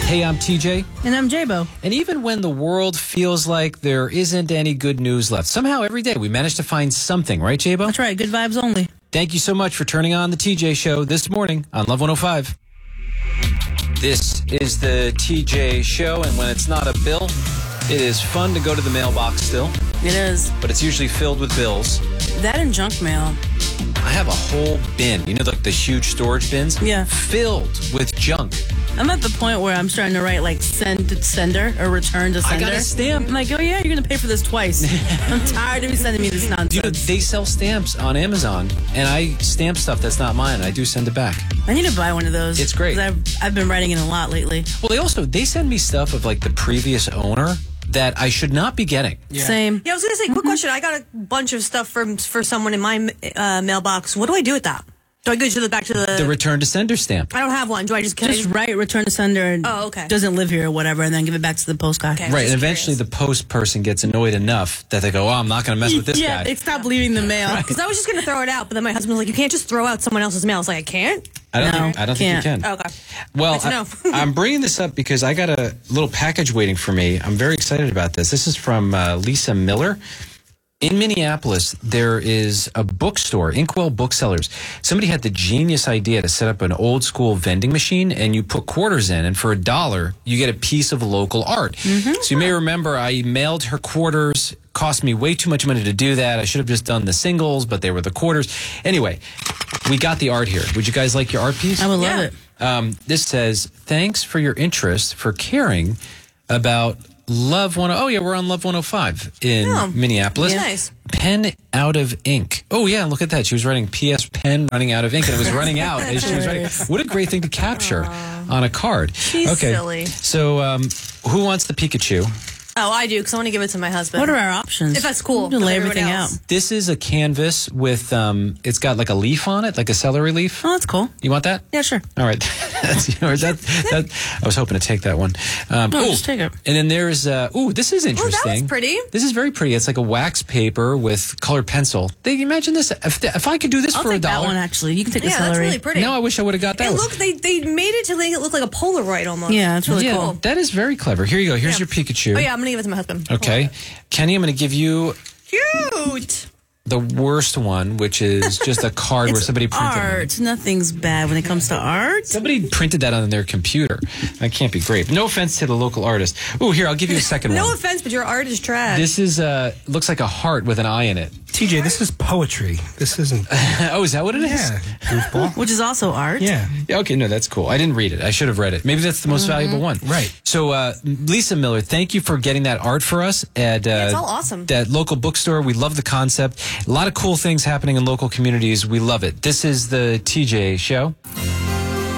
Hey, I'm TJ. And I'm J-Bo. And even when the world feels like there isn't any good news left, somehow every day we manage to find something, right, J-Bo? That's right. Good vibes only. Thank you so much for turning on the TJ Show this morning on Love 105. This is the TJ Show, and when it's not a bill, it is fun to go to the mailbox still. It is. But it's usually filled with bills. That and junk mail. I have a whole bin, you know, like the huge storage bins? Yeah. Filled with junk. I'm at the point where I'm starting to write like send to sender or return to sender. I got a stamp. I'm like, oh yeah, you're going to pay for this twice. I'm tired of you sending me this nonsense. You know, they sell stamps on Amazon, and I stamp stuff that's not mine. I do send it back. I need to buy one of those. It's great. 'Cause I've been writing in a lot lately. Well, they send me stuff of like the previous owner that I should not be getting. Yeah. Same. Yeah, I was going to say, quick question. I got a bunch of stuff for someone in my mailbox. What do I do with that? Do I go back to the return to sender stamp? I don't have one. Do I just... write return to sender and oh, okay. doesn't live here or whatever, and then give it back to the post guy. Okay, right, and eventually the post person gets annoyed enough that they go, oh, I'm not going to mess with this guy. Yeah, they stop leaving the mail. Because I was just going to throw it out, but then my husband was like, you can't just throw out someone else's mail. I was like, I can't? I don't think you can. Oh, okay. Well, I'm bringing this up because I got a little package waiting for me. I'm very excited about this. This is from Lisa Miller. In Minneapolis, there is a bookstore, Inkwell Booksellers. Somebody had the genius idea to set up an old school vending machine, and you put quarters in, and for $1, you get a piece of local art. Mm-hmm. So you may remember I mailed her quarters. Cost me way too much money to do that. I should have just done the singles, but they were the quarters. Anyway, we got the art here. Would you guys like your art piece? I would love it. This says, thanks for your interest, for caring about Love 105. Oh, yeah, we're on Love 105 in Minneapolis. Yeah. Nice. Pen out of ink. Oh, yeah, look at that. She was writing PS pen running out of ink, and it was running out as she was writing. What a great thing to capture on a card. She's silly. So who wants the Pikachu? Oh, I do, because I want to give it to my husband. What are our options? If that's cool. To lay everything out. This is a canvas with, it's got like a leaf on it, like a celery leaf. Oh, that's cool. You want that? Yeah, sure. All right. That's yours. I was hoping to take that one. Just take it. And then there's, this is interesting. Oh, that was pretty. This is very pretty. It's like a wax paper with colored pencil. Imagine this. If I could do this I'll for take $1. that one, actually. You can take the Yeah, celery. that's really pretty. No, I wish I would have got that one. Look, they made it to make it look like a Polaroid almost. Yeah, it's really cool. That is very clever. Here you go. Here's your Pikachu. Oh, yeah, I'm going to give it to my husband. Okay. Kenny, I'm going to give you Cute. the worst one, which is just a card where somebody printed art. Nothing's bad when it comes to art. Somebody printed that on their computer. That can't be great. No offense to the local artist. Oh, here, I'll give you a second one. No offense, but your art is trash. This is looks like a heart with an eye in it. TJ, this is poetry. This isn't... Oh, is that what it is? Yeah, goofball. Which is also art. Yeah. Okay, no, that's cool. I didn't read it. I should have read it. Maybe that's the most valuable one. Right. So, Lisa Miller, thank you for getting that art for us at it's all awesome. That local bookstore. We love the concept. A lot of cool things happening in local communities. We love it. This is the TJ Show.